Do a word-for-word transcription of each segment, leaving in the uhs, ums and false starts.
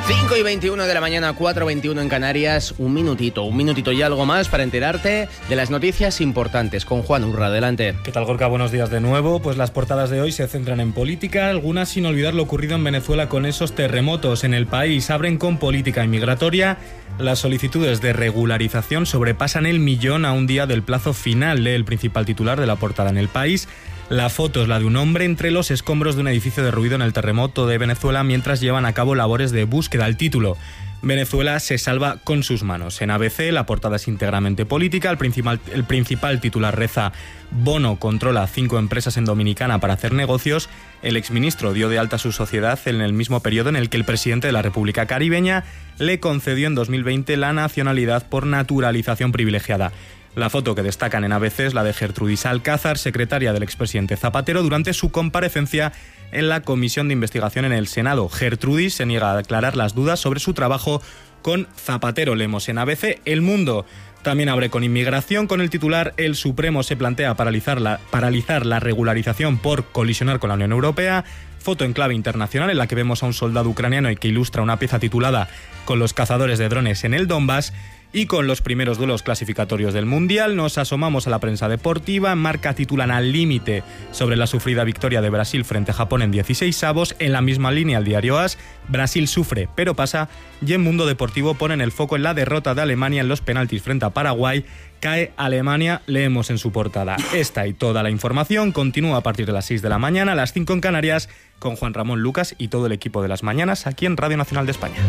cinco y veintiuno de la mañana, cuatro y veintiuno en Canarias. Un minutito, un minutito y algo más para enterarte de las noticias importantes. Con Juan Urra, adelante. ¿Qué tal, Gorka? Buenos días de nuevo. Pues las portadas de hoy se centran en política, algunas sin olvidar lo ocurrido en Venezuela con esos terremotos en el país. Abren con política inmigratoria. Las solicitudes de regularización sobrepasan el millón a un día del plazo final, lee el principal titular de la portada en El País. La foto es la de un hombre entre los escombros de un edificio derruido en el terremoto de Venezuela mientras llevan a cabo labores de búsqueda. El título: Venezuela se salva con sus manos. En A B C la portada es íntegramente política. El principal, el principal titular reza: Bono controla cinco empresas en Dominicana para hacer negocios. El exministro dio de alta su sociedad en el mismo periodo en el que el presidente de la República Caribeña le concedió en dos mil veinte la nacionalidad por naturalización privilegiada. La foto que destacan en A B C es la de Gertrudis Alcázar, secretaria del expresidente Zapatero, durante su comparecencia en la Comisión de Investigación en el Senado. Gertrudis se niega a aclarar las dudas sobre su trabajo con Zapatero. Leemos en A B C. El Mundo también abre con inmigración, con el titular: El Supremo se plantea paralizar la, paralizar la regularización por colisionar con la Unión Europea. Foto en clave internacional en la que vemos a un soldado ucraniano y que ilustra una pieza titulada Con los cazadores de drones en el Donbass. Y con los primeros duelos clasificatorios del Mundial nos asomamos a la prensa deportiva. Marca titulan Al límite sobre la sufrida victoria de Brasil frente a Japón en dieciséis avos. En la misma línea el diario AS: Brasil sufre pero pasa. Y en Mundo Deportivo ponen el foco en la derrota de Alemania en los penaltis frente a Paraguay. Cae Alemania, leemos en su portada. Esta y toda la información continúa a partir de las seis de la mañana, a las cinco en Canarias, con Juan Ramón Lucas y todo el equipo de Las Mañanas aquí en Radio Nacional de España.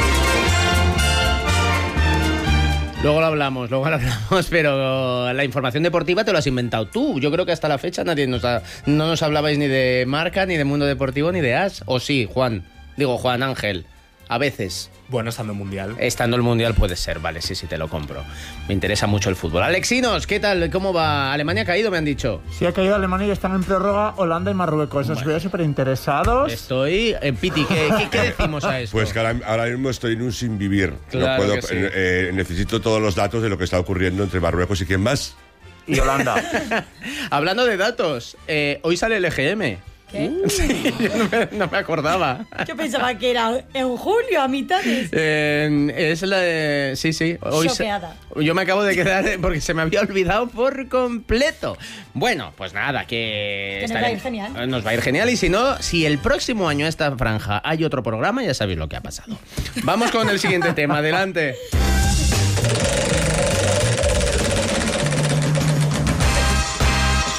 Luego lo hablamos, luego lo hablamos, pero la información deportiva te lo has inventado tú. Yo creo que hasta la fecha nadie nos ha, no nos hablabais ni de Marca, ni de Mundo Deportivo, ni de As. ¿O sí, Juan? Digo, Juan Ángel. A veces. Bueno, estando el Mundial. Estando el Mundial puede ser, vale, sí, sí, te lo compro. Me interesa mucho el fútbol. Alexinos, ¿qué tal? ¿Cómo va? ¿Alemania ha caído, me han dicho? Sí, ha caído Alemania y están en prórroga Holanda y Marruecos. Os veo súper interesados. Estoy en Piti. ¿Qué, qué, ¿Qué decimos a esto? Pues que ahora, ahora mismo estoy en un sin vivir. Claro no puedo, que sí. eh, necesito todos los datos de lo que está ocurriendo entre Marruecos y quién más. Y Holanda. Hablando de datos, eh, hoy sale el E G M. ¿Qué? Sí, yo no me, no me acordaba. Yo pensaba que era en julio, a mitades. Eh, es la de... Sí, sí. Hoy Choqueada. Se, yo me acabo de quedar porque se me había olvidado por completo. Bueno, pues nada, que... Que nos va a ir genial. Nos va a ir genial y si no, si el próximo año a esta franja hay otro programa, ya sabéis lo que ha pasado. Vamos con el siguiente tema. Adelante.